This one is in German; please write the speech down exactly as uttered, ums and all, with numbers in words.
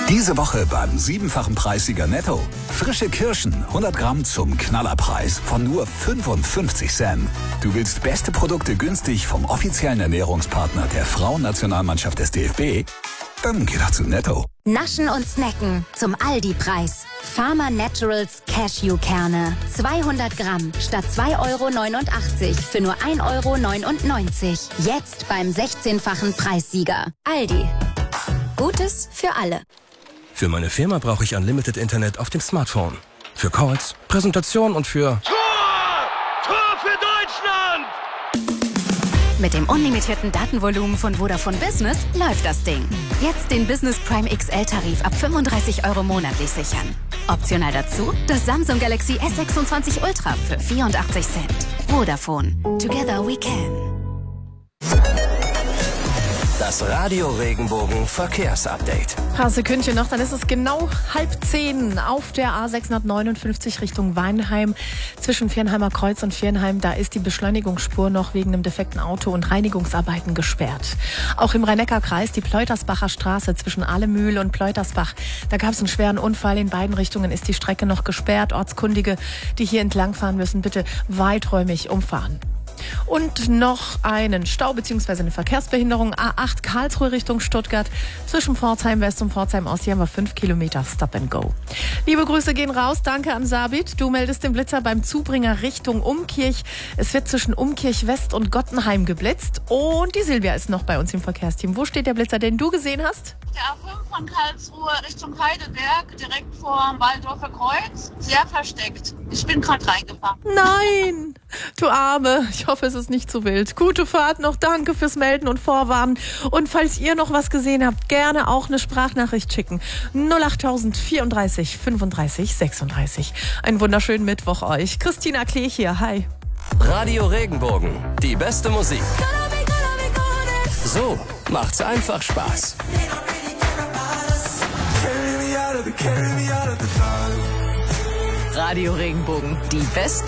Diese Woche beim siebenfachen Preissieger Netto. Frische Kirschen, hundert Gramm zum Knallerpreis von nur fünfundfünfzig Cent. Du willst beste Produkte günstig vom offiziellen Ernährungspartner der Frauennationalmannschaft des D F B? Dann geh doch zu Netto. Naschen und Snacken zum Aldi-Preis. Farmer Naturals Cashewkerne. zweihundert Gramm statt zwei Euro neunundachtzig für nur ein Euro neunundneunzig. Jetzt beim sechzehnfachen Preissieger. Aldi. Gutes für alle. Für meine Firma brauche ich Unlimited Internet auf dem Smartphone. Für Calls, Präsentation und für... Tor! Tor für Deutschland! Mit dem unlimitierten Datenvolumen von Vodafone Business läuft das Ding. Jetzt den Business Prime X L-Tarif ab fünfunddreißig Euro monatlich sichern. Optional dazu das Samsung Galaxy S sechsundzwanzig Ultra für vierundachtzig Cent. Vodafone. Together we can. Das Radio Regenbogen Verkehrsupdate. Paar Sekündchen noch, dann ist es genau halb zehn auf der A sechshundertneunundfünfzig Richtung Weinheim. Zwischen Viernheimer Kreuz und Viernheim, da ist die Beschleunigungsspur noch wegen einem defekten Auto und Reinigungsarbeiten gesperrt. Auch im Rhein-Neckar-Kreis die Pleutersbacher Straße zwischen Ahlemühl und Pleutersbach. Da gab es einen schweren Unfall. In beiden Richtungen ist die Strecke noch gesperrt. Ortskundige, die hier entlangfahren müssen, bitte weiträumig umfahren. Und noch einen Stau bzw. eine Verkehrsbehinderung. A acht Karlsruhe Richtung Stuttgart. Zwischen Pforzheim West und Pforzheim Ost. Hier haben wir fünf Kilometer Stop and Go. Liebe Grüße gehen raus. Danke an Sabit. Du meldest den Blitzer beim Zubringer Richtung Umkirch. Es wird zwischen Umkirch West und Gottenheim geblitzt. Und die Silvia ist noch bei uns im Verkehrsteam. Wo steht der Blitzer, den du gesehen hast? Der A fünf von Karlsruhe Richtung Heidelberg, direkt vor Waldorfer Kreuz. Sehr versteckt. Ich bin gerade reingefahren. Nein, du Arme. Ich hoffe, es ist nicht zu wild. Gute Fahrt noch. Danke fürs Melden und Vorwarnen. Und falls ihr noch was gesehen habt, gerne auch eine Sprachnachricht schicken. null acht vierunddreißig fünfunddreißig sechsunddreißig. Einen wunderschönen Mittwoch euch. Christina Klee hier. Hi. Radio Regenbogen. Die beste Musik. So macht's einfach Spaß. Radio Regenbogen. Die beste